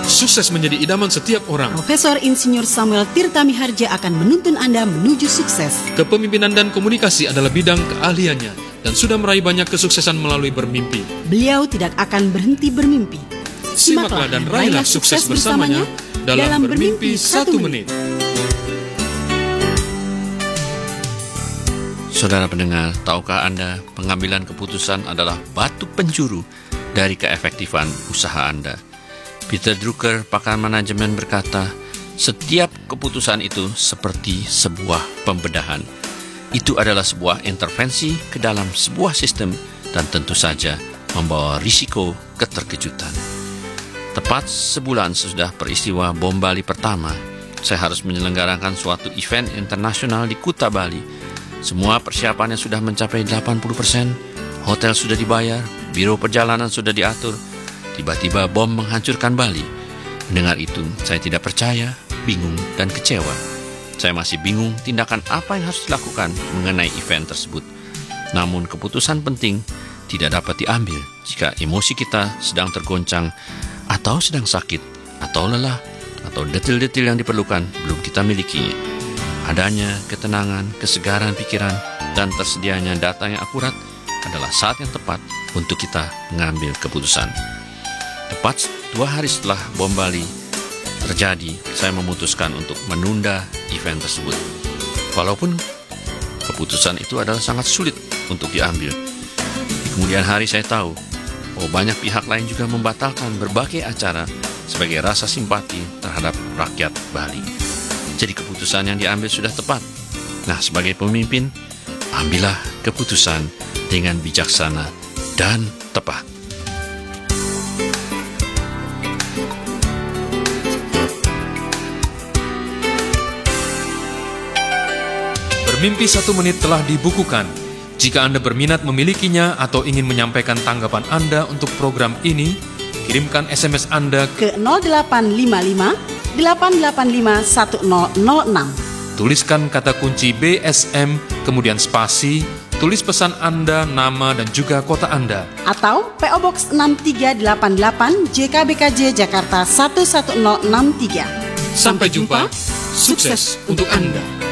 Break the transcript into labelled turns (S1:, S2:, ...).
S1: Sukses menjadi idaman setiap orang.
S2: Profesor Insinyur Samuel Tirta Miharja akan menuntun Anda menuju sukses.
S1: Kepemimpinan dan komunikasi adalah bidang keahliannya dan sudah meraih banyak kesuksesan melalui bermimpi.
S2: Beliau tidak akan berhenti bermimpi.
S1: Simaklah dan raihlah sukses bersamanya dalam Bermimpi 1 Menit.
S3: Saudara pendengar, tahukah Anda pengambilan keputusan adalah batu penjuru dari keefektifan usaha Anda? Peter Drucker, pakar manajemen, berkata, setiap keputusan itu seperti sebuah pembedahan. Itu adalah sebuah intervensi ke dalam sebuah sistem dan tentu saja membawa risiko keterkejutan. Tepat sebulan sesudah peristiwa bom Bali pertama, saya harus menyelenggarakan suatu event internasional di Kuta Bali. Semua persiapannya sudah mencapai 80%, hotel sudah dibayar, biro perjalanan sudah diatur. Tiba-tiba bom menghancurkan Bali. Mendengar itu, saya tidak percaya, bingung, dan kecewa. Saya masih bingung tindakan apa yang harus dilakukan mengenai event tersebut. Namun keputusan penting tidak dapat diambil jika emosi kita sedang tergoncang atau sedang sakit, atau lelah, atau detil-detil yang diperlukan belum kita miliki. Adanya ketenangan, kesegaran pikiran, dan tersedianya data yang akurat adalah saat yang tepat untuk kita mengambil keputusan. Tepat 2 hari setelah bom Bali terjadi, saya memutuskan untuk menunda event tersebut. Walaupun keputusan itu adalah sangat sulit untuk diambil. Di kemudian hari saya tahu, banyak pihak lain juga membatalkan berbagai acara sebagai rasa simpati terhadap rakyat Bali. Jadi keputusan yang diambil sudah tepat. Nah, sebagai pemimpin, ambillah keputusan dengan bijaksana dan tepat.
S1: Bermimpi 1 Menit telah dibukukan. Jika Anda berminat memilikinya atau ingin menyampaikan tanggapan Anda untuk program ini, kirimkan SMS Anda
S2: ke 0855 885 1006.
S1: Tuliskan kata kunci BSM, kemudian spasi, tulis pesan Anda, nama, dan juga kota Anda.
S2: Atau PO Box 6388 JKBKJ Jakarta 11063.
S1: Sampai jumpa, sukses untuk Anda.